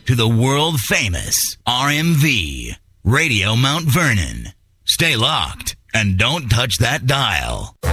to the world famous RMV Radio Mount Vernon. Stay locked and don't touch that dial.